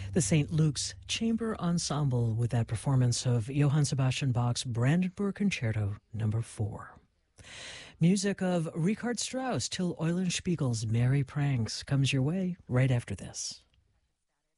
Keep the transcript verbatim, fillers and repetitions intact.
The Saint Luke's Chamber Ensemble with that performance of Johann Sebastian Bach's Brandenburg Concerto number four. Music of Richard Strauss, Till Eulenspiegel's Merry Pranks comes your way right after this.